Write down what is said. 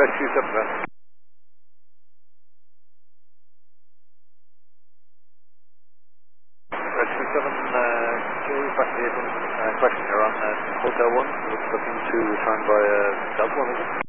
Rescue 7. Rescue 7, passenger question, you're on Hotel 1, looking to return by Delta 1, is it?